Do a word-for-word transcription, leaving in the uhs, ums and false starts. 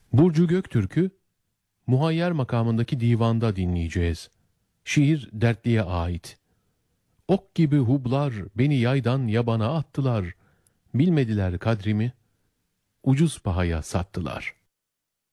Burcu Göktürk'ü Muhayyer makamındaki divanda dinleyeceğiz. Şiir dertliye ait. Ok gibi hublar beni yaydan yabana attılar. Bilmediler kadrimi, ucuz pahaya sattılar.